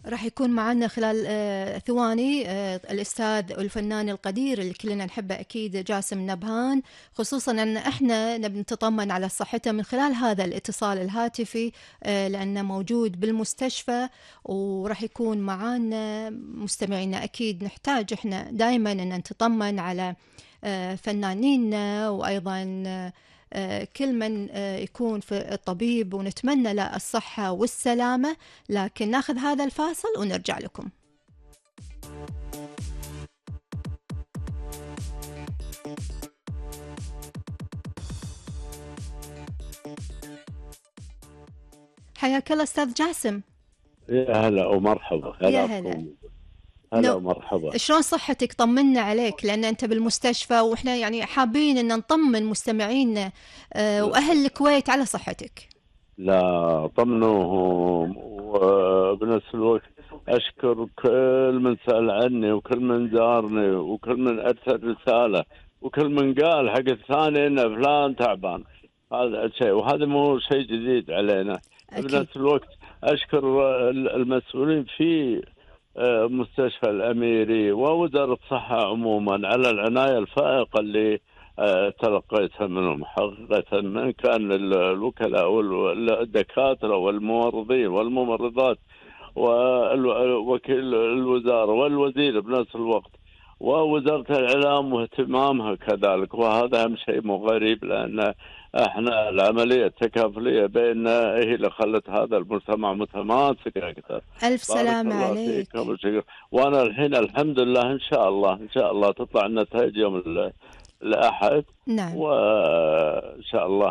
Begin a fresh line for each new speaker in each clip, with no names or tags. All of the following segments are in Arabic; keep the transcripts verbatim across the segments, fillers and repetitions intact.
راح يكون معنا خلال آه ثواني آه الأستاذ والفنان القدير اللي كلنا نحبه أكيد، جاسم نبهان، خصوصا أن إحنا نبي نتطمن على صحته من خلال هذا الاتصال الهاتفي آه لأنه موجود بالمستشفى، وراح يكون معنا مستمعينا. أكيد نحتاج إحنا دائما أن نتطمن على آه فنانينا، وأيضا آه كل من يكون في الطبيب، ونتمنى له الصحة والسلامة. لكن ناخذ هذا الفاصل ونرجع لكم. حياك الله أستاذ جاسم.
يا هلا ومرحبا.
يا هلا
هلا ومرحبا.
شلون صحتك؟ طمنا عليك لأن أنت بالمستشفى، وإحنا يعني حابين أن نطمن مستمعينا وأهل الكويت على صحتك.
لا طمنوهم، وبنفس الوقت أشكر كل من سأل عني، وكل من زارني، وكل من أرسل رسالة، وكل من قال حق الثاني إن فلان تعبان. هذا الشيء، وهذا مو شيء جديد علينا.
أكيد.
بنفس الوقت أشكر المسؤولين في مستشفى الأميري ووزارة الصحة عموما على العناية الفائقة اللي تلقيتها منهم حقيقة، من كان الوكلاء والدكاترة والممرضين والممرضات ووكيل الوزارة والوزير بنفس الوقت، ووزارة الإعلام واهتمامها كذلك. وهذا أهم شيء مو غريب، لأن احنا العملية التكافلية بيننا هي اللي خلت هذا المجتمع متماسك أكثر.
ألف سلامة عليك.
وأنا الحين الحمد لله إن شاء الله إن شاء الله تطلع النتائج يوم الأحد.
نعم.
وإن شاء الله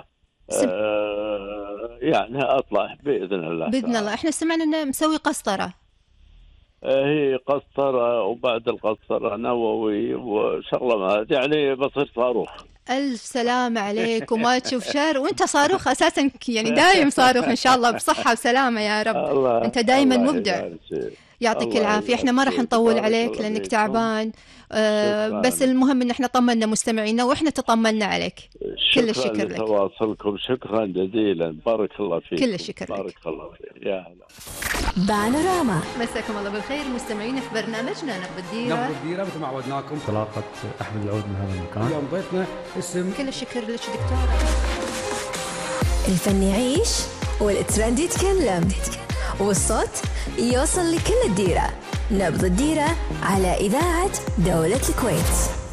آه يعني أطلع بإذن الله.
بإذن الله. إحنا سمعنا إنه مسوي قسطرة.
هي قسطرة، وبعد القسطرة نووي وشغلة يعني بصير صاروخ.
ألف سلامة عليك وما تشوف شر، وأنت صاروخ أساسا، يعني دايم صاروخ إن شاء الله بصحة وسلامة يا رب. أنت دايما مبدع. يعطيك العافية. احنا ما راح نطول عليك لأنك تعبان، آه بس المهم ان احنا طمنا مستمعينا واحنا تطمنا عليك. كل الشكر لك.
تواصلكم شكرا جزيلا. بارك الله فيك.
كل الشكر لك.
بارك الله فيك. يا هلا.
بانوراما.
مساكم الله بالخير مستمعينا في برنامجنا نبض الديرة.
نبض الديرة مثل ما عودناكم طلاقة أحمد العود من هذا المكان. اليوم ضيفنا اسم.
كل الشكر لك دكتورة.
الفن يعيش والترند يتكلم والصوت يوصل لكل الديرة. نبض الديرة على إذاعة دولة الكويت.